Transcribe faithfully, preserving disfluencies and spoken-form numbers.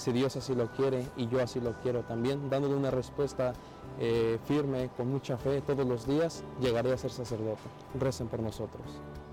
si Dios así lo quiere y yo así lo quiero también, dándole una respuesta eh, firme, con mucha fe todos los días, llegaré a ser sacerdote. Recen por nosotros.